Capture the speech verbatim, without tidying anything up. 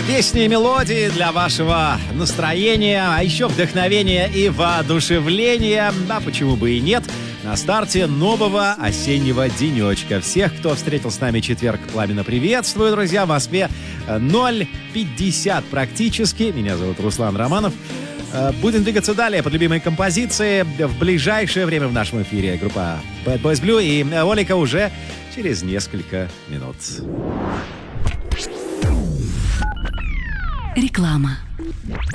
Песни и мелодии для вашего настроения, а еще вдохновения и воодушевления. А почему бы и нет? На старте нового осеннего денечка. Всех, кто встретил с нами четверг, пламенно приветствую, друзья. В Москве ноль пятьдесят практически. Меня зовут Руслан Романов. Будем двигаться далее под любимые композиции. В ближайшее время в нашем эфире группа Bad Boys Blue и Олика уже через несколько минут. Реклама.